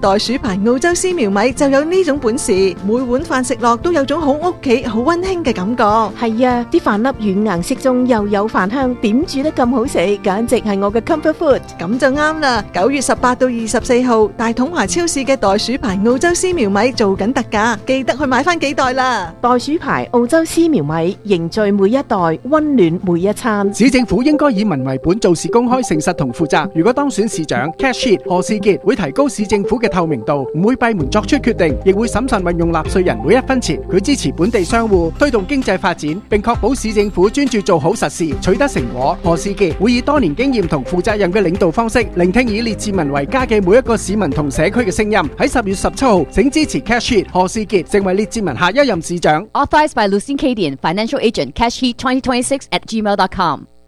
袋鼠牌澳洲絲苗米就有呢種本事，每碗飯食落都有種好屋企好溫馨嘅感覺。 係啊，啲飯粒軟硬適中又有飯香，點煮得咁好食，簡直係我嘅 comfort food。 咁就啱啦！9月18到24號，大統華超市嘅袋鼠牌澳洲絲苗米做緊特價，記得去買翻幾袋啦！ 袋鼠牌澳洲絲苗米，凝聚每一代，溫暖每一餐。 市政府應該以民為本，做事公開、誠實同負責。如果當選市長 Cash Heat 何士傑會提高市政府嘅透明度，唔會閉門作出決定，亦會審慎運用納稅人每一分錢。佢支持本地商戶，推動經濟發展，並確保市政府專注做好實事，取得成果。何士傑會以多年經驗同負責任嘅領導方式，聆聽以列治文為家嘅每一個市民同社區嘅聲音。喺10月17號，請支持 Cash Heat 何士傑成為列治文下一任市長。 Authorized by Lucien Cadian, Financial Agent, Cash Heat 2026 at gmail.com.